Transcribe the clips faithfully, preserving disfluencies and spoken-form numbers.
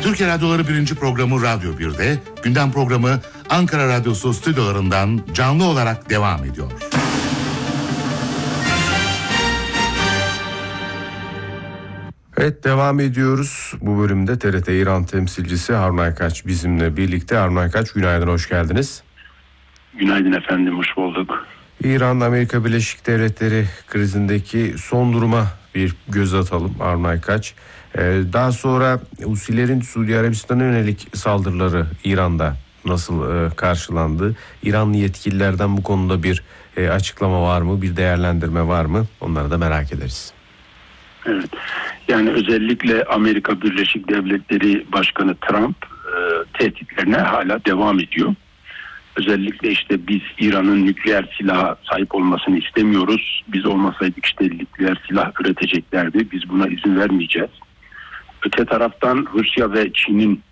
Türkiye Radyoları birinci programı Radyo bir'de, gündem programı Ankara Radyosu stüdyolarından canlı olarak devam ediyor. Evet, devam ediyoruz. Bu bölümde T R T İran temsilcisi Harun Aykaç bizimle birlikte. Harun Aykaç, günaydın, hoş geldiniz. Günaydın efendim, hoş bulduk. İran-Amerika Birleşik Devletleri krizindeki son duruma bir göz atalım Harun Aykaç. Ee, daha sonra Husilerin Suudi Arabistan'a yönelik saldırıları İran'da nasıl e, karşılandı? İranlı yetkililerden bu konuda bir e, açıklama var mı? Bir değerlendirme var mı? Onları da merak ederiz. Evet. Yani özellikle Amerika Birleşik Devletleri Başkanı Trump e, tehditlerine hala devam ediyor. Özellikle işte biz İran'ın nükleer silaha sahip olmasını istemiyoruz. Biz olmasaydık işte nükleer silah üreteceklerdi. Biz buna izin vermeyeceğiz. Öte taraftan Rusya ve Çin'in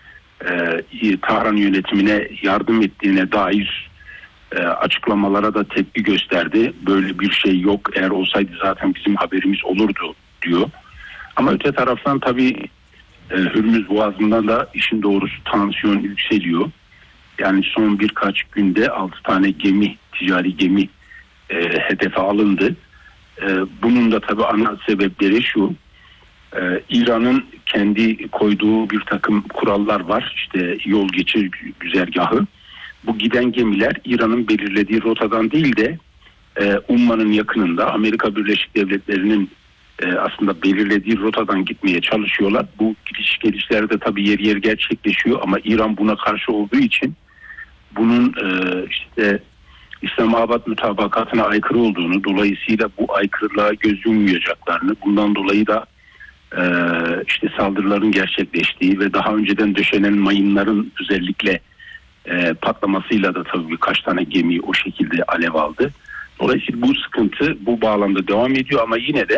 e, Tahran yönetimine yardım ettiğine dair e, açıklamalara da tepki gösterdi. Böyle bir şey yok. Eğer olsaydı zaten bizim haberimiz olurdu diyor. Ama öte taraftan tabii e, Hürmüz Boğazı'ndan da işin doğrusu tansiyon yükseliyor. Yani son birkaç günde altı tane gemi, ticari gemi e, hedefe alındı. E, bunun da tabii ana sebepleri şu. E, İran'ın kendi koyduğu bir takım kurallar var. İşte yol geçir güzergahı. Bu giden gemiler İran'ın belirlediği rotadan değil de e, Umman'ın yakınında Amerika Birleşik Devletleri'nin e, aslında belirlediği rotadan gitmeye çalışıyorlar. Bu gidiş gelişler de tabii yer yer gerçekleşiyor ama İran buna karşı olduğu için bunun e, işte İslamabad mutabakatına aykırı olduğunu, dolayısıyla bu aykırılığa göz yummayacaklarını, bundan dolayı da e, işte saldırıların gerçekleştiği ve daha önceden döşenen mayınların özellikle e, patlamasıyla da tabii birkaç tane gemi o şekilde alev aldı. Dolayısıyla bu sıkıntı bu bağlamda devam ediyor ama yine de